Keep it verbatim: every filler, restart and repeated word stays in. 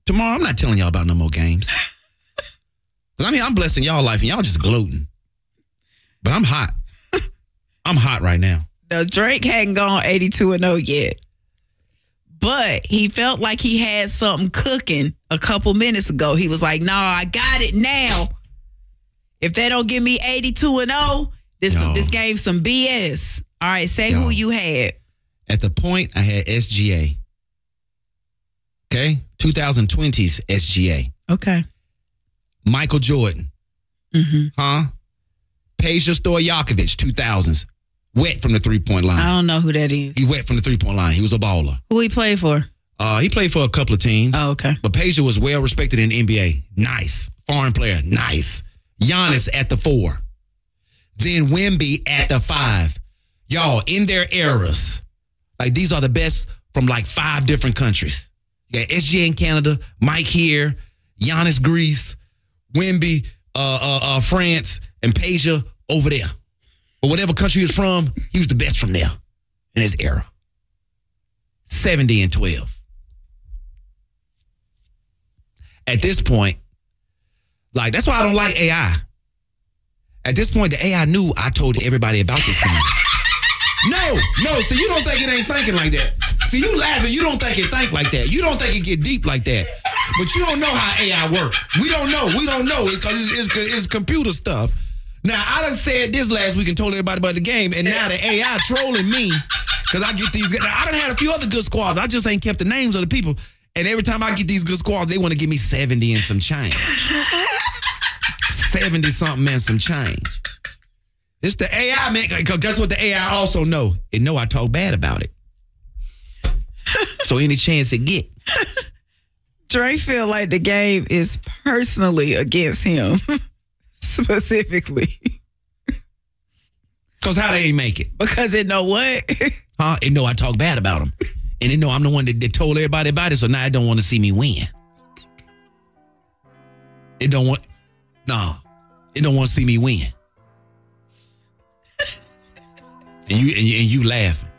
Tomorrow, I'm not telling y'all about no more games. I mean, I'm blessing y'all life and y'all just gloating. But I'm hot. I'm hot right now. No, Drake hadn't gone eighty-two and oh yet. But he felt like he had something cooking a couple minutes ago. He was like, no, I got it now. If they don't give me eighty-two and oh, this, Yo. this game's some B S. All right, say Yo. who you had. At the point, I had S G A. Okay? twenty twenties S G A. Okay. Michael Jordan. Mm-hmm. Huh? Peja Stojakovic, two thousands. Wet from the three-point line. I don't know who that is. He wet from the three-point line. He was a baller. Who he played for? Uh, he played for a couple of teams. Oh, okay. But Peja was well respected in the N B A. Nice. Foreign player. Nice. Giannis at the four. Then Wemby at the five. Y'all, in their eras, like these are the best from like five different countries. You got S G A in Canada, Mike here, Giannis Greece, Wemby, uh, uh, uh, France, and Peja over there. But whatever country he was from, he was the best from there in his era. seventy and twelve. At this point, like, that's why I don't like A I. At this point, the A I knew I told everybody about this game. No, no, see, you don't think it ain't thinking like that. See, you laughing, you don't think it think like that. You don't think it get deep like that. But you don't know how A I work. We don't know. We don't know it because it's, it's, it's computer stuff. Now, I done said this last week and told everybody about the game, and now the A I trolling me because I get these. Now, I done had a few other good squads. I just ain't kept the names of the people. And every time I get these good squads, they want to give me seventy and some change. seventy something and some change. It's the A I, man. Because guess what the A I also know? It know I talk bad about it. So any chance it get. Dre feel like the game is personally against him. Specifically. Because how they ain't make it? Because it know what? Huh? It know I talk bad about them. And it know I'm the one that, that told everybody about it, so now it don't want to see me win. It don't want, no, it don't want to see me win. And you, and you, and you laughing.